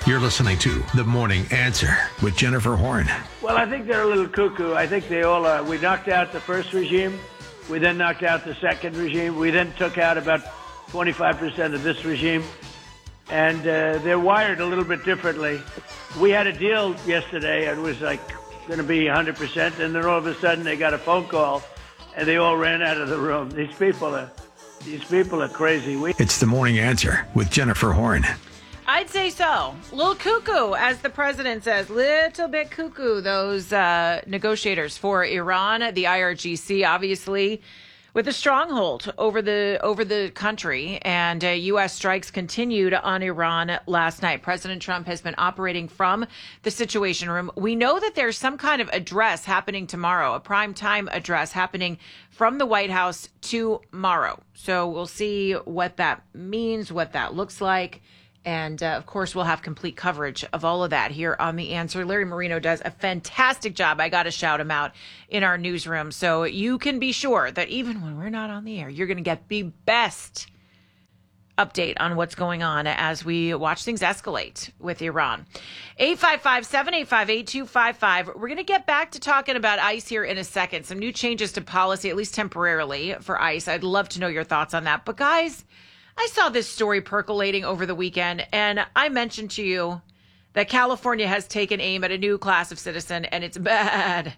You're listening to The Morning Answer with Jennifer Horn. Well, I think they're a little cuckoo. I think they all are. We knocked out the first regime. We then knocked out the second regime. We then took out about 25% of this regime. And they're wired a little bit differently. We had a deal yesterday, and it was like going to be 100%. And then all of a sudden they got a phone call, and they all ran out of the room. These people are crazy. It's The Morning Answer with Jennifer Horn. I'd say so. Little cuckoo, as the president says. Little bit cuckoo, those negotiators for Iran, the IRGC, obviously, with a stronghold over the country. And U.S. strikes continued on Iran last night. President Trump has been operating from the Situation Room. We know that there's some kind of address happening tomorrow, a primetime address happening from the White House tomorrow. So we'll see what that means, what that looks like. And, of course, we'll have complete coverage of all of that here on The Answer. Larry Marino does a fantastic job. I got to shout him out in our newsroom. So you can be sure that even when we're not on the air, you're going to get the best update on what's going on as we watch things escalate with Iran. 855-785-8255. We're going to get back to talking about ICE here in a second. Some new changes to policy, at least temporarily, for ICE. I'd love to know your thoughts on that. But, guys, I saw this story percolating over the weekend, and I mentioned to you that California has taken aim at a new class of citizen, and it's bad.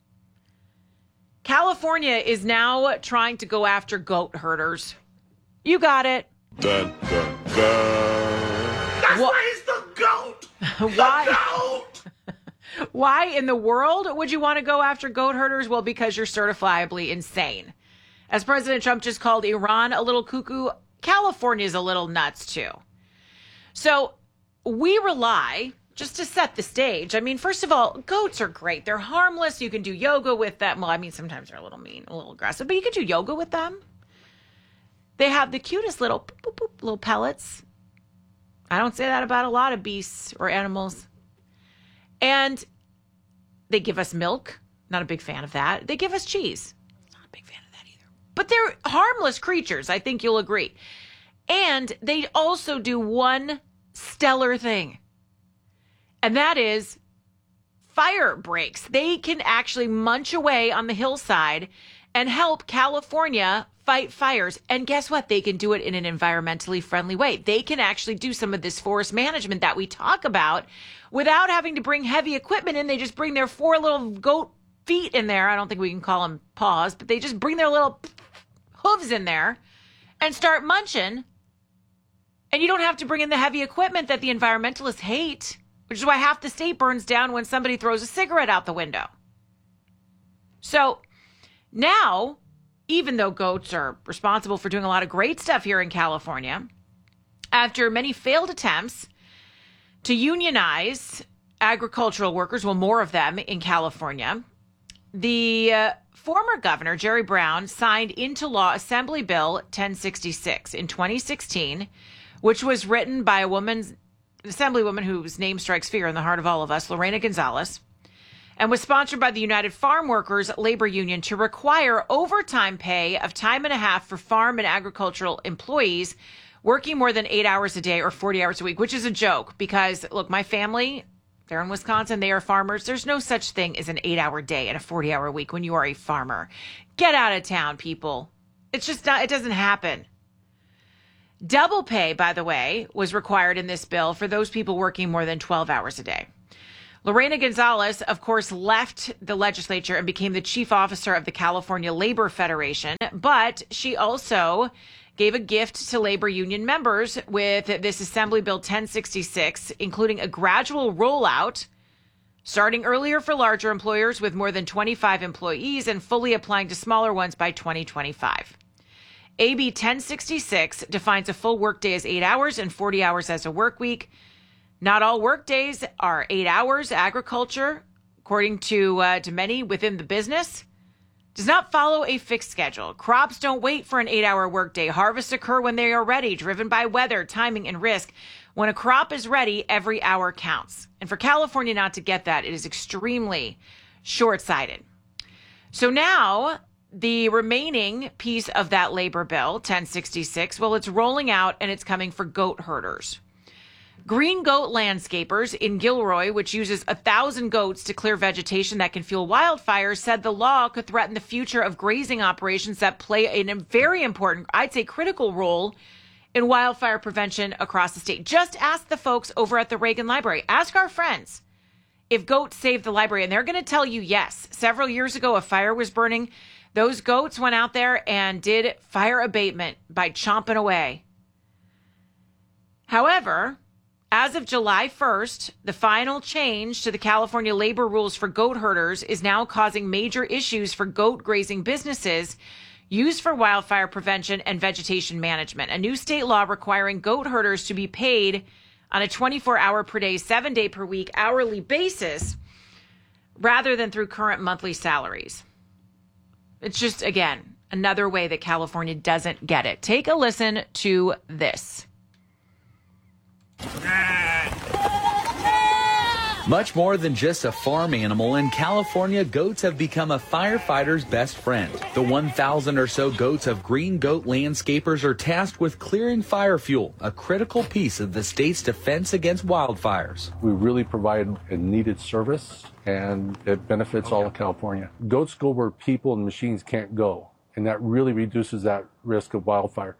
California is now trying to go after goat herders. You got it. Dun, dun, dun. That's why he's the goat. Why? The goat. Why in the world would you want to go after goat herders? Well, because you're certifiably insane. As President Trump just called Iran a little cuckoo, California's a little nuts, too. So we rely, just to set the stage, I mean, first of all, goats are great. They're harmless. You can do yoga with them. Well, I mean, sometimes they're a little mean, a little aggressive, but you can do yoga with them. They have the cutest little, boop, boop, boop, little pellets. I don't say that about a lot of beasts or animals. And they give us milk. Not a big fan of that. They give us cheese. But they're harmless creatures, I think you'll agree. And they also do one stellar thing. And that is fire breaks. They can actually munch away on the hillside and help California fight fires. And guess what? They can do it in an environmentally friendly way. They can actually do some of this forest management that we talk about without having to bring heavy equipment in. They just bring their 4 little goat feet in there. I don't think we can call them paws, but they just bring their little hooves in there and start munching. And you don't have to bring in the heavy equipment that the environmentalists hate, which is why half the state burns down when somebody throws a cigarette out the window. So now, even though goats are responsible for doing a lot of great stuff here in California, after many failed attempts to unionize agricultural workers, well, more of them in California, the former governor, Jerry Brown, signed into law Assembly Bill 1066 in 2016, which was written by an assemblywoman whose name strikes fear in the heart of all of us, Lorena Gonzalez, and was sponsored by the United Farm Workers Labor Union to require overtime pay of time and a half for farm and agricultural employees working more than 8 hours a day or 40 hours a week, which is a joke because, look, my family, they're in Wisconsin. They are farmers. There's no such thing as an 8-hour day and a 40-hour week when you are a farmer. Get out of town, people. It's just not, it doesn't happen. Double pay, by the way, was required in this bill for those people working more than 12 hours a day. Lorena Gonzalez, of course, left the legislature and became the chief officer of the California Labor Federation, but she also gave a gift to labor union members with this Assembly Bill 1066, including a gradual rollout, starting earlier for larger employers with more than 25 employees and fully applying to smaller ones by 2025. AB 1066 defines a full workday as 8 hours and 40 hours as a work week. Not all work days are 8 hours. Agriculture, according to many within the business, does not follow a fixed schedule. Crops don't wait for an 8-hour workday. Harvests occur when they are ready, driven by weather, timing, and risk. When a crop is ready, every hour counts. And for California not to get that, it is extremely short-sighted. So now the remaining piece of that labor bill, 1066, well, it's rolling out and it's coming for goat herders. Green Goat Landscapers in Gilroy, which uses 1,000 goats to clear vegetation that can fuel wildfires, said the law could threaten the future of grazing operations that play a very important, I'd say critical role in wildfire prevention across the state. Just ask the folks over at the Reagan Library. Ask our friends if goats saved the library, and they're going to tell you yes. Several years ago, a fire was burning. Those goats went out there and did fire abatement by chomping away. However, as of July 1st, the final change to the California labor rules for goat herders is now causing major issues for goat grazing businesses used for wildfire prevention and vegetation management. A new state law requiring goat herders to be paid on a 24-hour per day, 7-day per week hourly basis rather than through current monthly salaries. It's just, again, another way that California doesn't get it. Take a listen to this. Much more than just a farm animal, in California, goats have become a firefighter's best friend. The 1,000 or so goats of Green Goat Landscapers are tasked with clearing fire fuel, a critical piece of the state's defense against wildfires. We really provide a needed service, and it benefits all of California. Goats go where people and machines can't go, and that really reduces that risk of wildfire.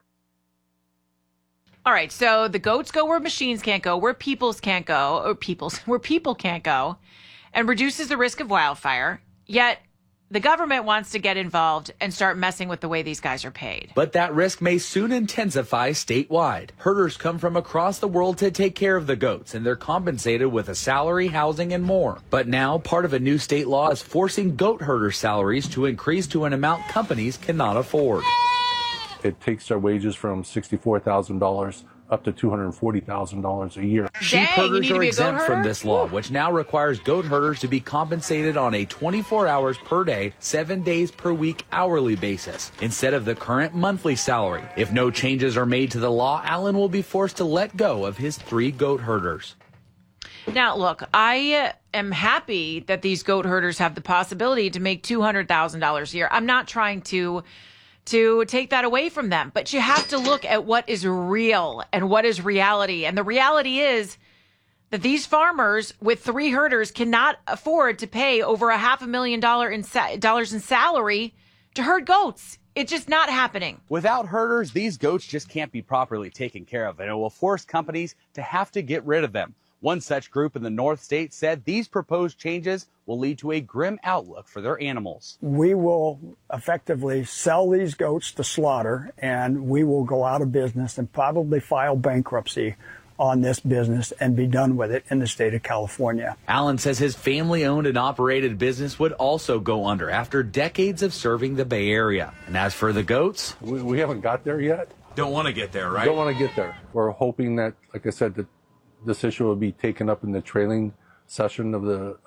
All right, so the goats go where machines can't go, where people can't go, where people can't go, and reduces the risk of wildfire. Yet the government wants to get involved and start messing with the way these guys are paid. But that risk may soon intensify statewide. Herders come from across the world to take care of the goats, and they're compensated with a salary, housing, and more. But now, part of a new state law is forcing goat herder salaries to increase to an amount companies cannot afford. It takes their wages from $64,000 up to $240,000 a year. Sheep herders are exempt from this law, which now requires goat herders to be compensated on a 24 hours per day, 7 days per week hourly basis, instead of the current monthly salary. If no changes are made to the law, Allen will be forced to let go of his 3 goat herders. Now, look, I am happy that these goat herders have the possibility to make $200,000 a year. I'm not trying to take that away from them. But you have to look at what is real and what is reality. And the reality is that these farmers with 3 herders cannot afford to pay over $500,000 in salary to herd goats. It's just not happening. Without herders, these goats just can't be properly taken care of, and it will force companies to have to get rid of them. One such group in the North State said these proposed changes will lead to a grim outlook for their animals. We will effectively sell these goats to slaughter, and we will go out of business and probably file bankruptcy on this business and be done with it in the state of California. Allen says his family-owned and operated business would also go under after decades of serving the Bay Area. And as for the goats, we haven't got there yet. Don't want to get there, right? Don't want to get there. We're hoping that, like I said, that this issue will be taken up in the trailing session of the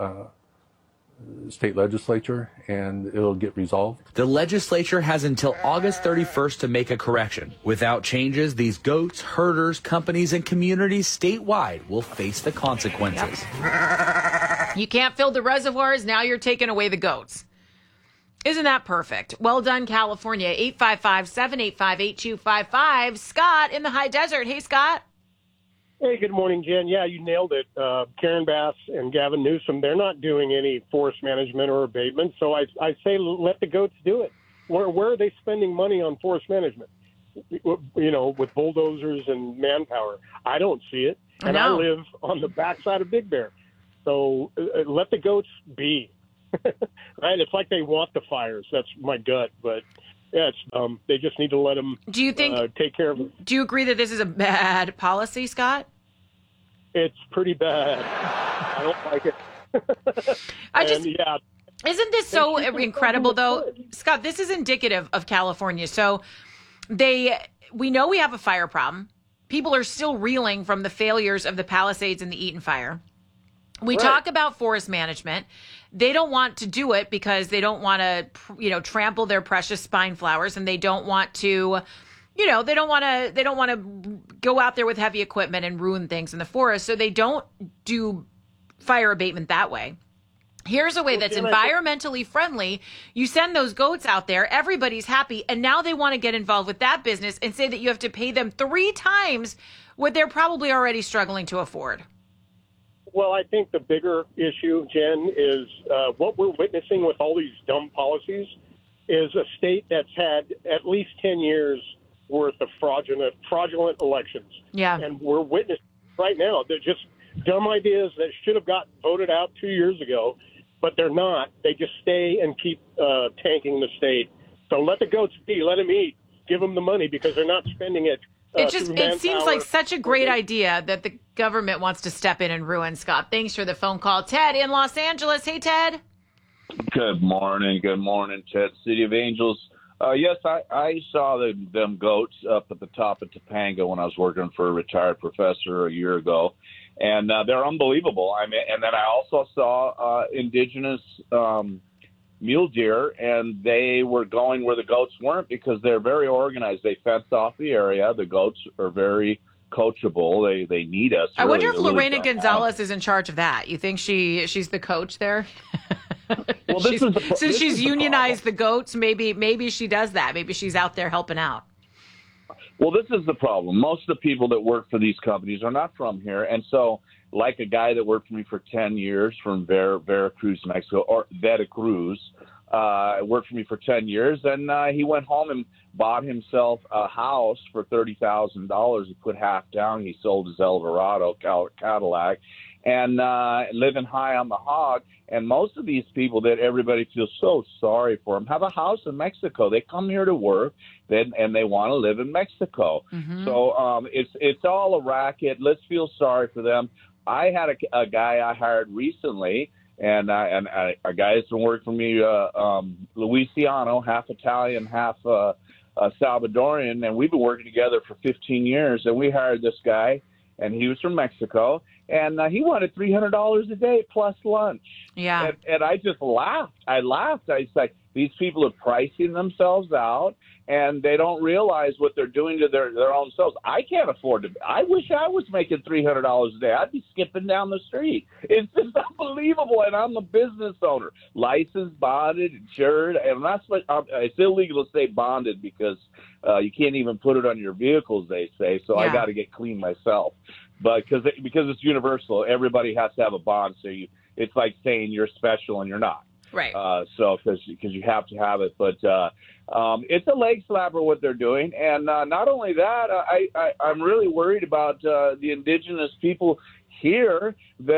state legislature, and it'll get resolved. The legislature has until August 31st to make a correction. Without changes, these goats, herders, companies, and communities statewide will face the consequences. Yep. You can't fill the reservoirs, now you're taking away the goats. Isn't that perfect? Well done, California. 855-785-8255. Scott in the high desert. Hey, Scott. Hey, good morning, Jen. Yeah, you nailed it. Karen Bass and Gavin Newsom, they're not doing any forest management or abatement, so I say let the goats do it. Where are they spending money on forest management? You know, with bulldozers and manpower. I don't see it, and I live on the backside of Big Bear. So let the goats be. Right? It's like they want the fires. That's my gut, but yeah, it's they just need to let them. Do you think take care of it? Do you agree that this is a bad policy, Scott? It's pretty bad. I don't like it. Yeah. Isn't this so incredible, though, Scott? This is indicative of California. So we know we have a fire problem. People are still reeling from the failures of the Palisades and the Eaton fire. We talk about forest management. They don't want to do it because they don't want to, trample their precious spine flowers, and they don't want to, they don't want to go out there with heavy equipment and ruin things in the forest. So they don't do fire abatement that way. Here's a way that's environmentally friendly. You send those goats out there, everybody's happy, and now they want to get involved with that business and say that you have to pay them 3 times what they're probably already struggling to afford? Well, I think the bigger issue, Jen, is what we're witnessing with all these dumb policies is a state that's had at least 10 years worth of fraudulent elections. Yeah. And we're witnessing right now. They're just dumb ideas that should have gotten voted out 2 years ago, but they're not. They just stay and keep tanking the state. So let the goats be. Let them eat. Give them the money because they're not spending it. It seems like such a great idea that the government wants to step in and ruin, Scott. Thanks for the phone call. Ted in Los Angeles. Hey, Ted. Good morning. Good morning, Ted. City of Angels. Yes, I saw them goats up at the top of Topanga when I was working for a retired professor a year ago, and they're unbelievable. I mean, and then I also saw indigenous mule deer, and they were going where the goats weren't because they're very organized. They fence off the area. The goats are very coachable. They need us. I wonder if Lorena Gonzalez is in charge of that. You think she's the coach there? Well, since she's unionized the goats, maybe she does that. Maybe she's out there helping out. Well, this is the problem. Most of the people that work for these companies are not from here, and so like a guy that worked for me for 10 years from Veracruz, Mexico, or Veracruz, worked for me for 10 years, and he went home and bought himself a house for $30,000. He put half down. He sold his Eldorado Cadillac, and living high on the hog. And most of these people that everybody feels so sorry for them have a house in Mexico. They come here to work, and they want to live in Mexico. Mm-hmm. So it's all a racket. Let's feel sorry for them. I had a guy I hired recently, and a guy that's been working for me, Louisiano, half Italian, half Salvadorian, and we've been working together for 15 years. And we hired this guy, and he was from Mexico, and he wanted $300 a day plus lunch. Yeah. And I just laughed. I was like, these people are pricing themselves out, and they don't realize what they're doing to their own selves. I can't afford to. I wish I was making $300 a day. I'd be skipping down the street. It's just unbelievable, and I'm a business owner, licensed, bonded, insured, and that's what it's illegal to say bonded because you can't even put it on your vehicles, they say. So I got to get clean myself. But because it's universal, everybody has to have a bond. So it's like saying you're special and you're not. Right. So because you have to have it, but it's a leg slapper what they're doing, and not only that, I'm really worried about the indigenous people here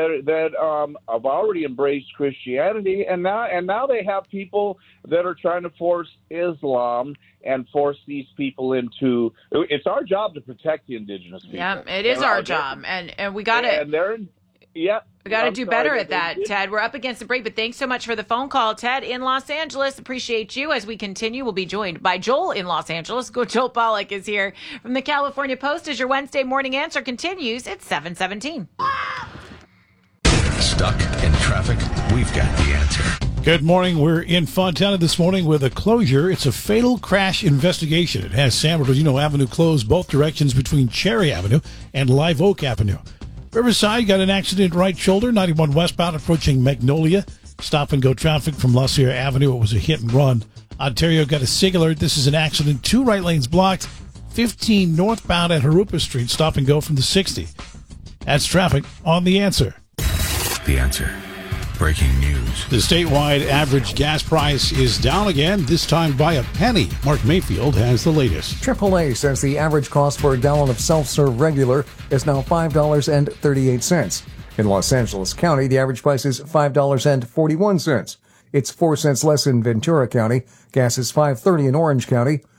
that have already embraced Christianity, and now they have people that are trying to force Islam and force these people into. It's our job to protect the indigenous people. Yeah, it is our job, and we got to. Yeah. We got to do better at that, Ted. We're up against the break, but thanks so much for the phone call, Ted in Los Angeles. Appreciate you. As we continue, we'll be joined by Joel in Los Angeles. Joel Pollack is here from the California Post as your Wednesday morning answer continues at 7:17. Stuck in traffic? We've got the answer. Good morning. We're in Fontana this morning with a closure. It's a fatal crash investigation. It has San Bernardino Avenue closed both directions between Cherry Avenue and Live Oak Avenue. Riverside got an accident right shoulder, 91 westbound approaching Magnolia. Stop and go traffic from La Sierra Avenue. It was a hit and run. Ontario got a SIG alert. This is an accident. 2 right lanes blocked. 15 northbound at Harupa Street. Stop and go from the 60. That's traffic on The Answer. The Answer. Breaking news. The statewide average gas price is down again, this time by a penny. Mark Mayfield has the latest. AAA says the average cost for a gallon of self-serve regular is now $5.38. In Los Angeles County, the average price is $5.41. It's 4 cents less in Ventura County. Gas is $5.30 in Orange County,